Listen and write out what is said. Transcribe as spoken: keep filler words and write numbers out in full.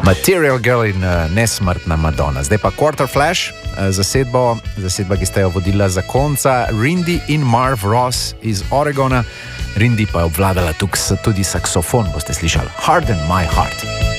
Material Girl in uh, Nesmrtna Madonna. Zdaj pa Quarter Flash, uh, zasedbo, zasedba, ki sta jo vodila za konca, Rindy in Marv Ross iz Oregona. Rindy pa je obvladala tudi saksofon, boste slišali. Harden My Heart.